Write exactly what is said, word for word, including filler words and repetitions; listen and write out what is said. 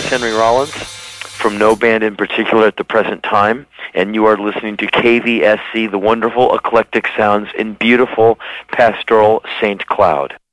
Henry Rollins from no band in particular at the present time, and you are listening to K V S C, the wonderful eclectic sounds in beautiful pastoral Saint Cloud.